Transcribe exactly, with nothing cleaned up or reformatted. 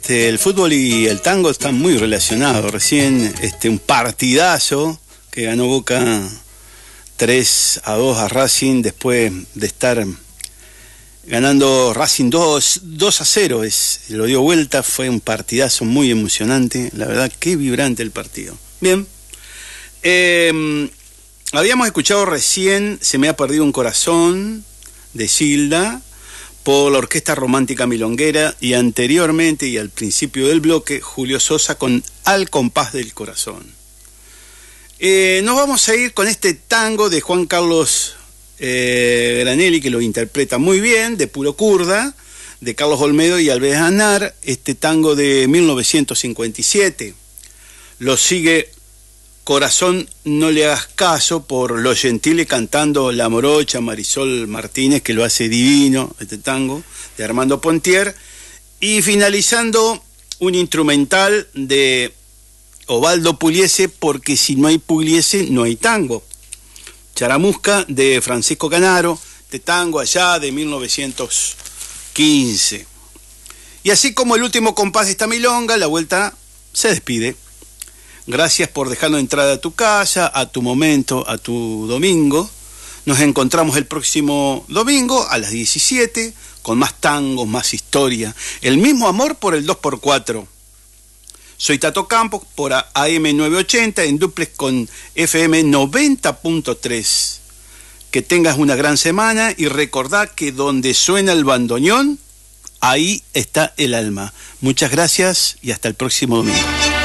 Este, el fútbol y el tango están muy relacionados. Recién este, un partidazo que ganó Boca tres a dos a Racing después de estar ganando Racing dos a cero. Es, lo dio vuelta, fue un partidazo muy emocionante. La verdad, qué vibrante el partido. Bien. Eh, habíamos escuchado recién Se me ha perdido un corazón de Gilda por la Orquesta Romántica Milonguera, y anteriormente y al principio del bloque Julio Sosa con Al compás del corazón. Eh, nos vamos a ir con este tango de Juan Carlos eh, Granelli, que lo interpreta muy bien, de Puro Kurda, de Carlos Olmedo y Alves Anar, este tango de mil novecientos cincuenta y siete. Lo sigue Corazón no le hagas caso, por Los Gentili cantando La Morocha, Marisol Martínez, que lo hace divino, este tango, de Armando Pontier. Y finalizando, un instrumental de Ovaldo Pugliese, porque si no hay Pugliese, no hay tango. Charamusca, de Francisco Canaro, de tango allá de mil novecientos quince. Y así como el último compás de esta milonga, la vuelta se despide. Gracias por dejarnos entrar a tu casa, a tu momento, a tu domingo. Nos encontramos el próximo domingo a las diecisiete con más tangos, más historia. El mismo amor por el dos por cuatro. Soy Tato Campos por A M novecientos ochenta en duplex con F M noventa punto tres. Que tengas una gran semana y recordá que donde suena el bandoneón, ahí está el alma. Muchas gracias y hasta el próximo domingo.